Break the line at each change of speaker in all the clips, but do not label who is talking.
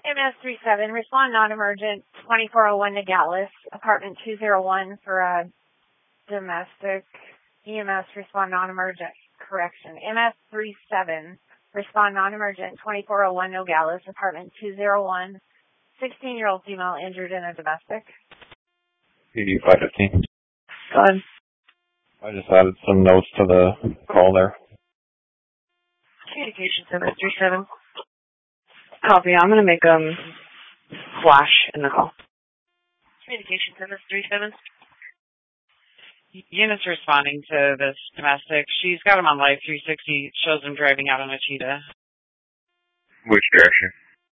MS37, respond non-emergent, 2401 Nogales, apartment 201 for a domestic. EMS, respond non-emergent. Correction. MS37, respond non-emergent, 2401 Nogales, apartment 201. 16-year-old female injured in a domestic.
PD 515.
Go ahead.
I just added some notes to the call there.
Communications MS37. Copy. I'm going to make flash in the call. Communications MS37.
Unit's responding to this domestic. She's got him on Live 360. Shows him driving out on a cheetah.
Which direction?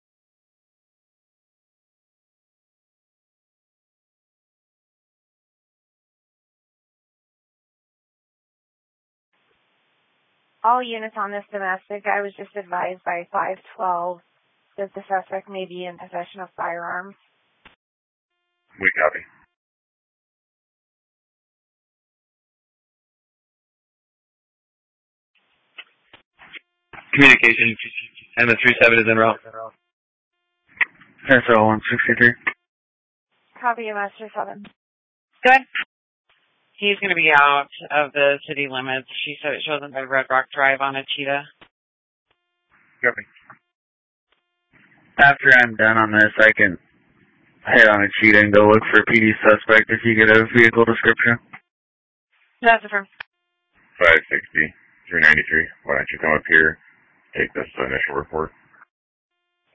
All units on this domestic, I was just advised by 512 that the suspect may be in possession of firearms.
We copy.
Communication. MS37 is en route.
SL 163.
Copy MS37.
Good. He's going to be out of the city limits. She said it shows him by Red Rock Drive on a cheetah.
Copy.
After I'm done on this, I can head on a cheetah and go look for a PD suspect if you get a vehicle description.
That's affirmed.
560, 393. Why don't you come up here, take this initial report?